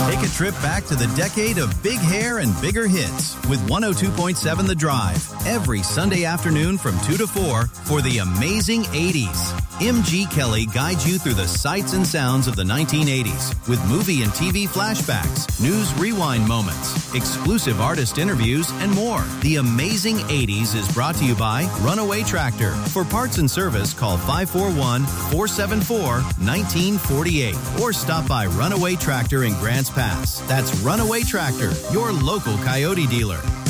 Take a trip back to the decade of big hair and bigger hits with 102.7 The Drive every Sunday afternoon from 2 to 4 for the amazing 80s. MG Kelly guides you through the sights and sounds of the 1980s with movie and TV flashbacks, news rewind moments, exclusive artist interviews, and more. The amazing 80s is brought to you by Runaway Tractor. For parts and service, call 541-474-1948 or stop by Runaway Tractor in Grants Pass. That's Runaway Tractor, your local Coyote dealer.